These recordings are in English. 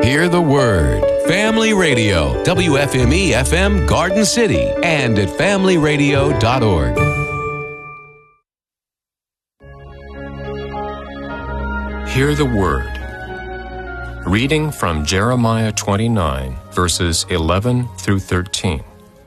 Hear the Word. Family Radio, WFME-FM Garden City, and at familyradio.org. Hear the Word. Reading from Jeremiah 29, verses 11 through 13.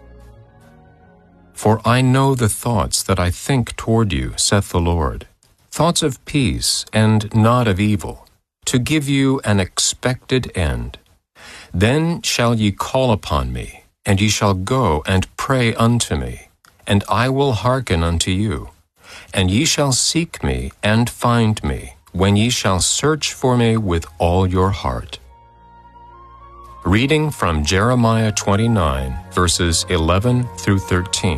For I know the thoughts that I think toward you, saith the Lord, thoughts of peace and not of evil, to give you an expected end. Then shall ye call upon me, and ye shall go and pray unto me, and I will hearken unto you. And ye shall seek me and find me, when ye shall search for me with all your heart. Reading from Jeremiah 29, verses 11 through 13.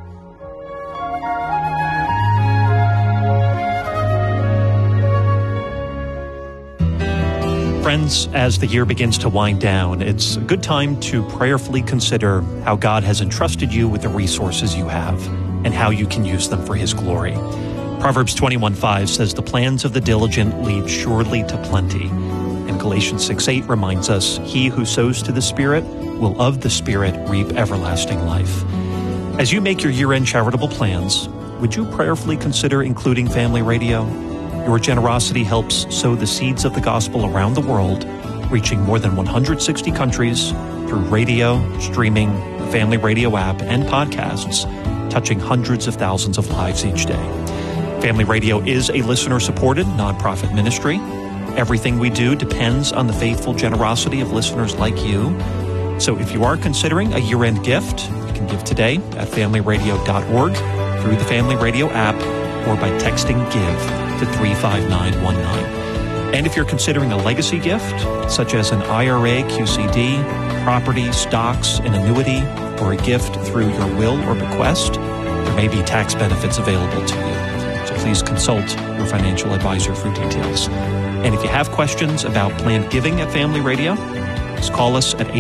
Friends, as the year begins to wind down, it's a good time to prayerfully consider how God has entrusted you with the resources you have and how you can use them for His glory. Proverbs 21:5 says, "The plans of the diligent lead surely to plenty." And Galatians 6:8 reminds us, "He who sows to the Spirit will of the Spirit reap everlasting life." As you make your year-end charitable plans, would you prayerfully consider including Family Radio? Your generosity helps sow the seeds of the gospel around the world, reaching more than 160 countries through radio, streaming, the Family Radio app, and podcasts, touching hundreds of thousands of lives each day. Family Radio is a listener-supported nonprofit ministry. Everything we do depends on the faithful generosity of listeners like you. So if you are considering a year-end gift, you can give today at familyradio.org, through the Family Radio app, or by texting GIVE to 35919. And if you're considering a legacy gift, such as an IRA, QCD, property, stocks, an annuity, or a gift through your will or bequest, there may be tax benefits available to you. So please consult your financial advisor for details. And if you have questions about planned giving at Family Radio, just call us at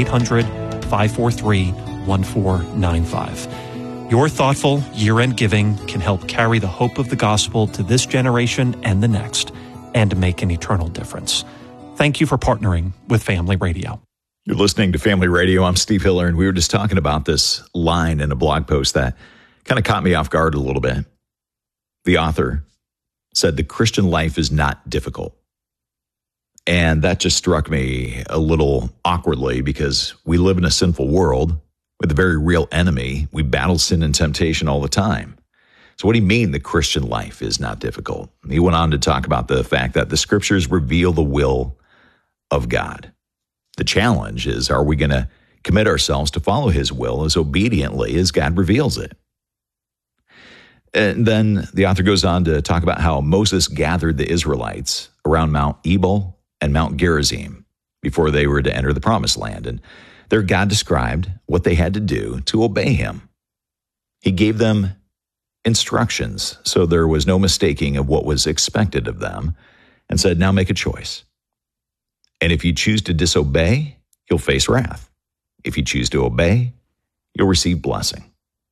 800-543-1495. Your thoughtful year-end giving can help carry the hope of the gospel to this generation and the next, and make an eternal difference. Thank you for partnering with Family Radio. You're listening to Family Radio. I'm Steve Hiller, and we were just talking about this line in a blog post that kind of caught me off guard a little bit. The author said, "The Christian life is not difficult." And that just struck me a little awkwardly, because we live in a sinful world with a very real enemy. We battle sin and temptation all the time. So what do you mean the Christian life is not difficult? He went on to talk about the fact that the scriptures reveal the will of God. The challenge is, are we going to commit ourselves to follow His will as obediently as God reveals it? And then the author goes on to talk about how Moses gathered the Israelites around Mount Ebal and Mount Gerizim before they were to enter the Promised Land. And there God described what they had to do to obey Him. He gave them instructions, so there was no mistaking of what was expected of them, and said, now make a choice. And if you choose to disobey, you'll face wrath. If you choose to obey, you'll receive blessing.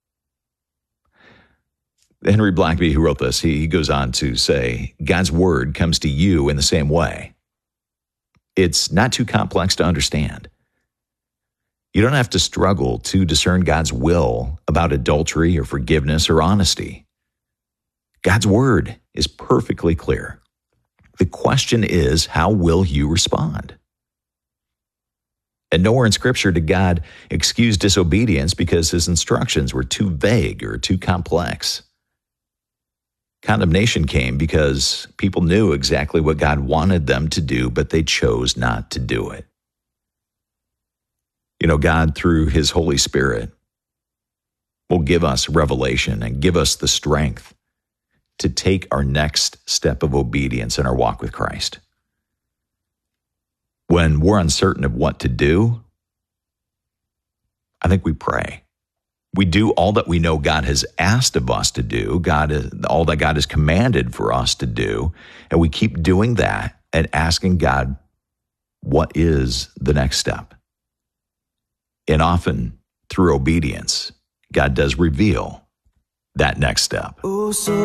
Henry Blackaby, who wrote this, he goes on to say, God's word comes to you in the same way. It's not too complex to understand. You don't have to struggle to discern God's will about adultery or forgiveness or honesty. God's word is perfectly clear. The question is, how will you respond? And nowhere in Scripture did God excuse disobedience because His instructions were too vague or too complex. Condemnation came because people knew exactly what God wanted them to do, but they chose not to do it. You know, God, through His Holy Spirit, will give us revelation and give us the strength to take our next step of obedience in our walk with Christ. When we're uncertain of what to do, I think we pray. We do all that we know God has asked of us to do, all that God has commanded for us to do, and we keep doing that and asking God, what is the next step? And often, through obedience, God does reveal that next step. Oh, so